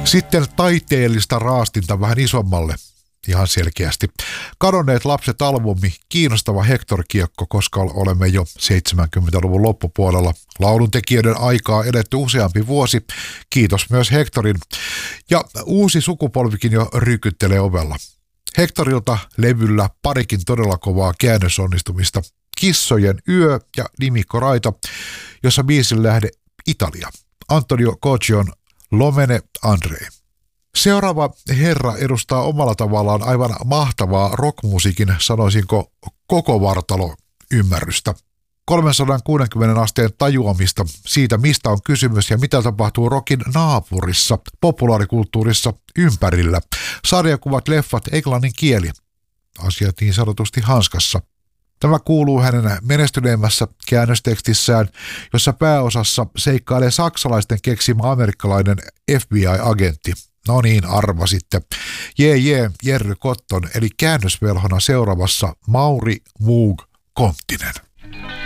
Sitten taiteellista raastinta vähän isommalle, ihan selkeästi. Kadonneet lapset -albumi, kiinnostava Hector-kiekko, koska olemme jo 70-luvun loppupuolella. Lauluntekijöiden aikaa edetty useampi vuosi, kiitos myös Hectorin. Ja uusi sukupolvikin jo rykyttelee ovella. Hectorilta levyllä parikin todella kovaa käännösonnistumista. Kissojen yö ja Nimikko Raita, jossa biisin lähde Italia. Antonio Coccion Lomene Andrei. Seuraava herra edustaa omalla tavallaan aivan mahtavaa rockmusiikin, sanoisinko koko vartalo ymmärrystä. 360 asteen tajuamista siitä, mistä on kysymys ja mitä tapahtuu rockin naapurissa, populaarikulttuurissa ympärillä. Sarjakuvat, leffat, englannin kieli. Asiat niin sanotusti hanskassa. Tämä kuuluu hänen menestyneemmässä käännöstekstissään, jossa pääosassa seikkailee saksalaisten keksimä amerikkalainen FBI-agentti. No niin, arvasitte. Jerry Cotton, eli käännösvelhona seuraavassa Mauri Moog Konttinen.